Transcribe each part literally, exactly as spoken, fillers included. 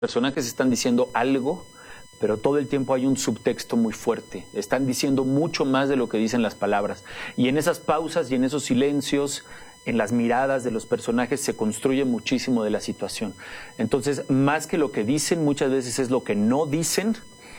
personajes están diciendo algo, pero todo el tiempo hay un subtexto muy fuerte. Están diciendo mucho más de lo que dicen las palabras. Y en esas pausas y en esos silencios, en las miradas de los personajes, se construye muchísimo de la situación. Entonces, más que lo que dicen, muchas veces es lo que no dicen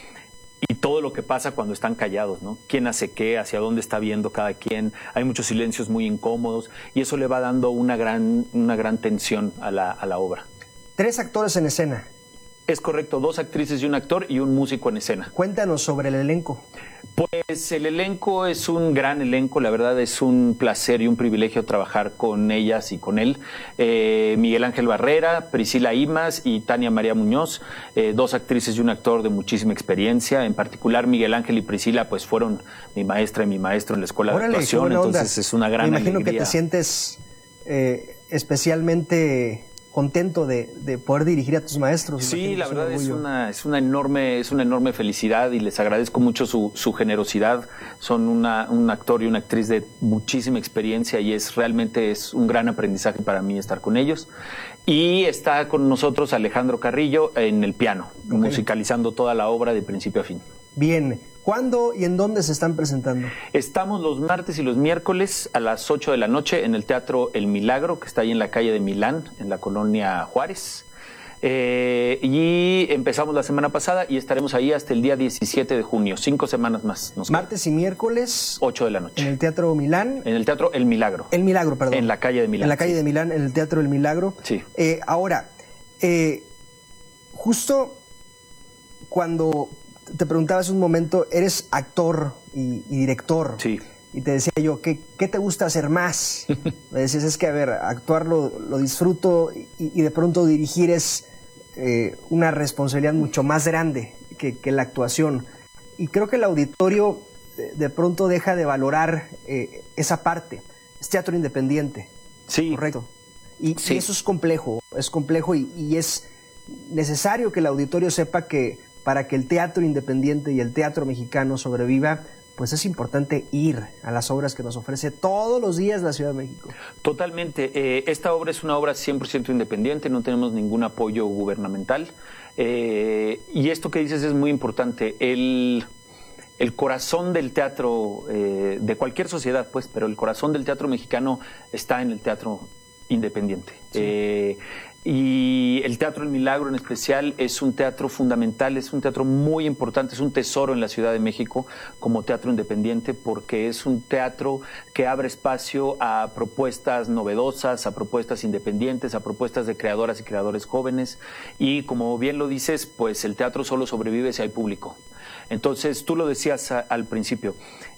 y todo lo que pasa cuando están callados, ¿no? ¿Quién hace qué? ¿Hacia dónde está viendo cada quien? Hay muchos silencios muy incómodos y eso le va dando una gran, una gran tensión a la, a la obra. Tres actores en escena. Es correcto, dos actrices y un actor y un músico en escena. Cuéntanos sobre el elenco. Pues el elenco es un gran elenco, la verdad es un placer y un privilegio trabajar con ellas y con él. Eh, Miguel Ángel Barrera, Priscila Imas y Tania María Muñoz, eh, dos actrices y un actor de muchísima experiencia. En particular Miguel Ángel y Priscila pues fueron mi maestra y mi maestro en la escuela Órale, de actuación, entonces es una gran Me imagino alegría. que te sientes eh, especialmente contento de, de poder dirigir a tus maestros. Sí, la verdad es una, es una enorme, es una enorme felicidad y les agradezco mucho su, su generosidad. Son una, un actor y una actriz de muchísima experiencia y es realmente es un gran aprendizaje para mí estar con ellos. Y está con nosotros Alejandro Carrillo en el piano, okay, musicalizando toda la obra de principio a fin. Bien. ¿Cuándo y en dónde se están presentando? Estamos los martes y los miércoles a las ocho de la noche en el Teatro El Milagro, que está ahí en la calle de Milán, en la colonia Juárez. Eh, y empezamos la semana pasada y estaremos ahí hasta el día diecisiete de junio, cinco semanas más. Nos martes y miércoles. ocho de la noche. En el Teatro Milán. En el Teatro El Milagro. El Milagro, perdón. En la calle de Milán. En la calle sí. de Milán, en el Teatro El Milagro. Sí. Eh, ahora, eh, justo cuando te preguntaba hace un momento, eres actor y, y director. Sí. Y te decía yo, ¿qué, qué te gusta hacer más? Me decías, es que, a ver, actuar lo, lo disfruto y, y de pronto dirigir es eh, una responsabilidad mucho más grande que, que la actuación. Y creo que el auditorio de, de pronto deja de valorar eh, esa parte. Es teatro independiente. Sí. Correcto. Y, sí. y eso es complejo, es complejo y, y es necesario que el auditorio sepa que para que el teatro independiente y el teatro mexicano sobreviva, pues es importante ir a las obras que nos ofrece todos los días la Ciudad de México. Totalmente. Eh, esta obra es una obra cien por ciento independiente, no tenemos ningún apoyo gubernamental. Eh, y esto que dices es muy importante. El, el corazón del teatro, eh, de cualquier sociedad, pues, pero el corazón del teatro mexicano está en el teatro independiente. Sí. Eh, Y el Teatro El Milagro en especial es un teatro fundamental, es un teatro muy importante, es un tesoro en la Ciudad de México como teatro independiente porque es un teatro que abre espacio a propuestas novedosas, a propuestas independientes, a propuestas de creadoras y creadores jóvenes y como bien lo dices, pues el teatro solo sobrevive si hay público. Entonces, tú lo decías a, al principio,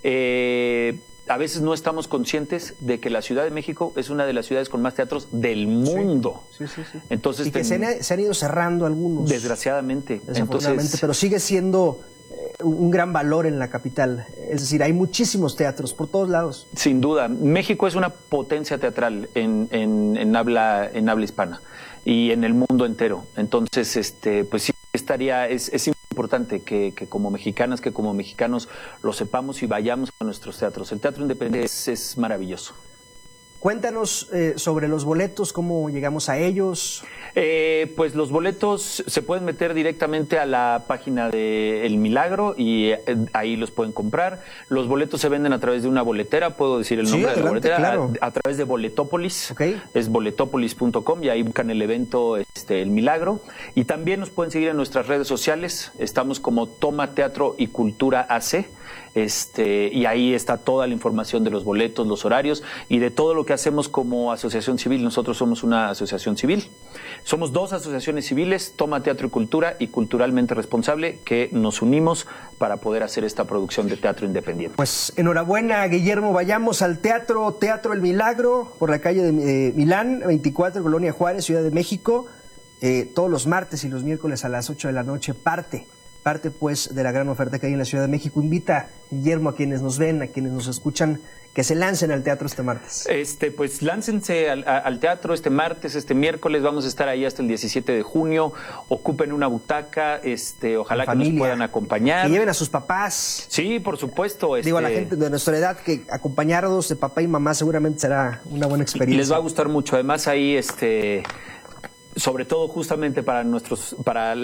eh, a veces no estamos conscientes de que la Ciudad de México es una de las ciudades con más teatros del mundo. Sí, sí, sí. sí. Entonces, y que ten... se, han, se han ido cerrando algunos. Desgraciadamente. Desafortunadamente, Entonces... pero sigue siendo eh, un gran valor en la capital. Es decir, hay muchísimos teatros por todos lados. Sin duda. México es una potencia teatral en, en, en, habla, en habla hispana y en el mundo entero. Entonces, este, pues sí, estaría, es, es importante que, que como mexicanas, que como mexicanos lo sepamos y vayamos a nuestros teatros. El teatro independiente es, es maravilloso. Cuéntanos eh, sobre los boletos, cómo llegamos a ellos. Eh, pues los boletos se pueden meter directamente a la página de El Milagro y eh, ahí los pueden comprar. Los boletos se venden a través de una boletera, puedo decir el nombre sí, de la boletera, claro. a, a través de Boletópolis, okay. Es boletópolis punto com y ahí buscan el evento este, El Milagro. Y también nos pueden seguir en nuestras redes sociales, estamos como Toma Teatro y Cultura A C. Este, y ahí está toda la información de los boletos, los horarios y de todo lo que hacemos como asociación civil. Nosotros somos una asociación civil. Somos dos asociaciones civiles, Toma Teatro y Cultura y Culturalmente Responsable, que nos unimos para poder hacer esta producción de teatro independiente. Pues enhorabuena, Guillermo. Vayamos al teatro, Teatro El Milagro, por la calle de eh, Milán, veinticuatro, Colonia Juárez, Ciudad de México, eh, todos los martes y los miércoles a las ocho de la noche. Parte. Parte, pues, de la gran oferta que hay en la Ciudad de México. Invita, Guillermo, a quienes nos ven, a quienes nos escuchan, que se lancen al teatro este martes. Este, pues láncense al, al teatro este martes, este miércoles, vamos a estar ahí hasta el diecisiete de junio, ocupen una butaca, este, ojalá que nos puedan acompañar. Que lleven a sus papás. Sí, por supuesto. Este... Digo, a la gente de nuestra edad, que acompañarlos de papá y mamá seguramente será una buena experiencia. Les va a gustar mucho, además ahí, este... sobre todo justamente para nuestros, para